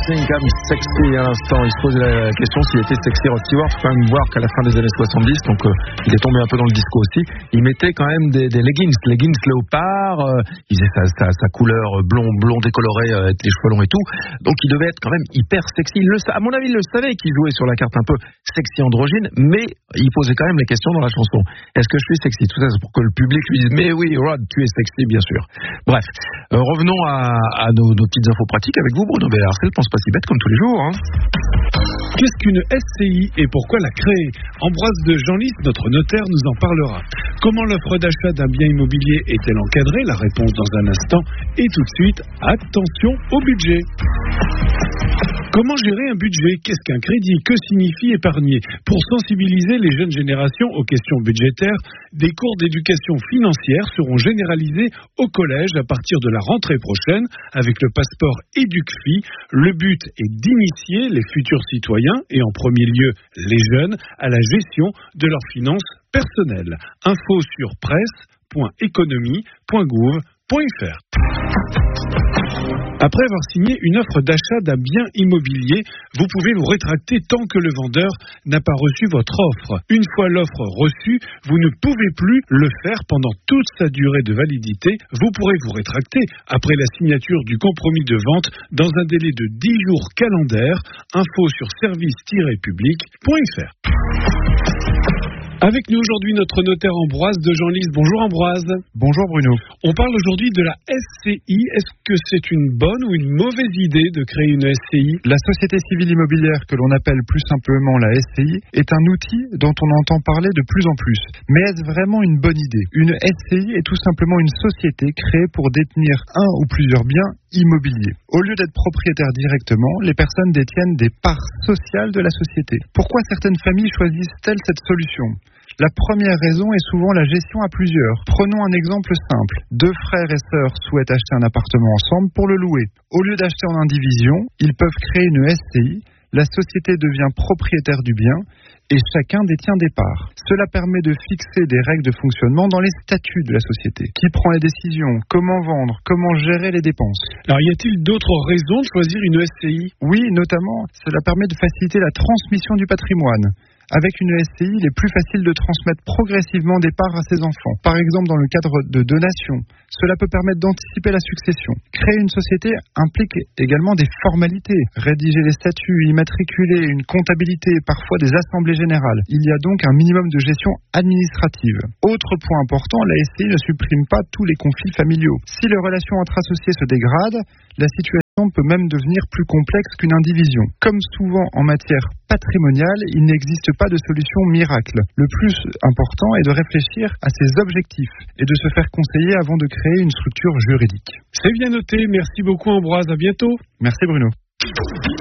Think I'm Sexy à l'instant. Il se pose la question s'il était sexy Rod Stewart. Il faut quand même voir qu'à la fin des années 70, donc il est tombé un peu dans le disco aussi, il mettait quand même des leggings léopard, il faisait sa couleur blond décoloré avec les cheveux longs et tout. Donc il devait être quand même hyper sexy. À mon avis, il le savait qu'il jouait sur la carte un peu sexy androgyne, mais il posait quand même les questions dans la chanson. Est-ce que je suis sexy? Tout ça, c'est pour que le public lui dise mais oui, Rod, tu es sexy, bien sûr. Bref, revenons à nos petites infos pratiques avec vous, Bruno Bellard. C'est le pense pas si bête comme tous les jours. Hein. Qu'est-ce qu'une SCI et pourquoi la créer? Ambroise de Genlis, notre notaire, nous en parlera. Comment l'offre d'achat d'un bien immobilier est-elle encadrée? La réponse dans un instant. Et tout de suite, attention au budget. Comment gérer un budget? Qu'est-ce qu'un crédit? Que signifie épargner? Pour sensibiliser les jeunes générations aux questions budgétaires, des cours d'éducation financière seront généralisés au collège à partir de la rentrée prochaine avec le passeport EducFi. Le but est d'initier les futurs citoyens et en premier lieu les jeunes à la gestion de leurs finances personnelles. Info sur presse.economie.gouv.fr. Après avoir signé une offre d'achat d'un bien immobilier, vous pouvez vous rétracter tant que le vendeur n'a pas reçu votre offre. Une fois l'offre reçue, vous ne pouvez plus le faire pendant toute sa durée de validité. Vous pourrez vous rétracter après la signature du compromis de vente dans un délai de 10 jours calendaires. Info sur service-public.fr. Avec nous aujourd'hui notre notaire Ambroise de Genlis. Bonjour Ambroise. Bonjour Bruno. On parle aujourd'hui de la SCI. Est-ce que c'est une bonne ou une mauvaise idée de créer une SCI? La société civile immobilière, que l'on appelle plus simplement la SCI, est un outil dont on entend parler de plus en plus. Mais est-ce vraiment une bonne idée? Une SCI est tout simplement une société créée pour détenir un ou plusieurs biens immobiliers. Au lieu d'être propriétaires directement, les personnes détiennent des parts sociales de la société. Pourquoi certaines familles choisissent-elles cette solution? La première raison est souvent la gestion à plusieurs. Prenons un exemple simple. 2 frères et sœurs souhaitent acheter un appartement ensemble pour le louer. Au lieu d'acheter en indivision, ils peuvent créer une SCI. La société devient propriétaire du bien et chacun détient des parts. Cela permet de fixer des règles de fonctionnement dans les statuts de la société. Qui prend les décisions? Comment vendre? Comment gérer les dépenses? Alors, y a-t-il d'autres raisons de choisir une SCI? Oui, notamment, cela permet de faciliter la transmission du patrimoine. Avec une SCI, il est plus facile de transmettre progressivement des parts à ses enfants. Par exemple, dans le cadre de donations. Cela peut permettre d'anticiper la succession. Créer une société implique également des formalités. Rédiger les statuts, immatriculer, une comptabilité, parfois des assemblées générales. Il y a donc un minimum de gestion administrative. Autre point important, la SCI ne supprime pas tous les conflits familiaux. Si les relations entre associés se dégradent, la situation peut même devenir plus complexe qu'une indivision. Comme souvent en matière patrimoniale, il n'existe pas de solution miracle. Le plus important est de réfléchir à ses objectifs et de se faire conseiller avant de créer une structure juridique. C'est bien noté. Merci beaucoup Ambroise. À bientôt. Merci Bruno.